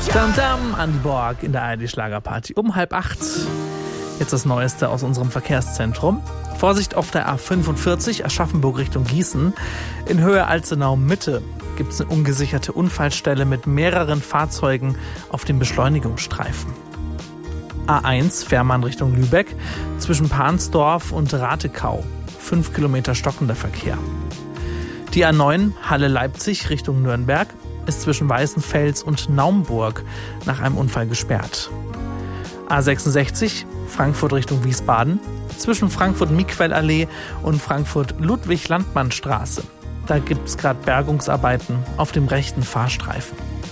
Dam Dam, Andi Borg in der ARD-Schlagerparty um 7:30. Jetzt das Neueste aus unserem Verkehrszentrum. Vorsicht auf der A45 Aschaffenburg Richtung Gießen. In Höhe Alzenau-Mitte gibt es eine ungesicherte Unfallstelle mit mehreren Fahrzeugen auf dem Beschleunigungsstreifen. A1 Fährmann Richtung Lübeck zwischen Pansdorf und Ratekau. 5 Kilometer stockender Verkehr. Die A9 Halle-Leipzig Richtung Nürnberg ist zwischen Weißenfels und Naumburg nach einem Unfall gesperrt. A66 Frankfurt Richtung Wiesbaden zwischen Frankfurt-Miquel-Allee und Frankfurt-Ludwig-Landmann-Straße. Da gibt es gerade Bergungsarbeiten auf dem rechten Fahrstreifen.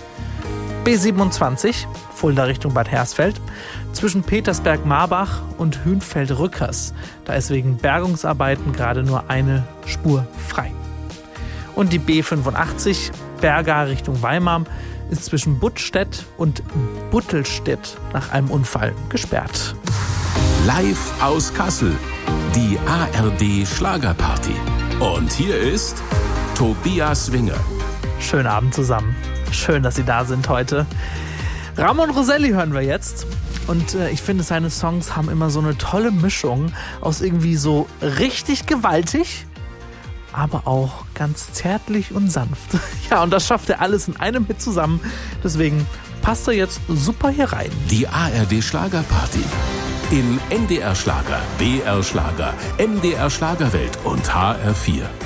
B27 Fulda Richtung Bad Hersfeld zwischen Petersberg-Marbach und Hünfeld-Rückers. Da ist wegen Bergungsarbeiten gerade nur eine Spur frei. Und die B85 Berga Richtung Weimar ist zwischen Buttstedt und Buttelstedt nach einem Unfall gesperrt. Live aus Kassel, die ARD Schlagerparty. Und hier ist Tobias Winger. Schönen Abend zusammen. Schön, dass Sie da sind heute. Ramon Roselli hören wir jetzt. Und ich finde, seine Songs haben immer so eine tolle Mischung aus irgendwie so richtig gewaltig, aber auch ganz zärtlich und sanft. Ja, und das schafft er alles in einem Hit zusammen. Deswegen passt er jetzt super hier rein. Die ARD Schlagerparty. In NDR Schlager, BR Schlager, MDR Schlagerwelt und HR4.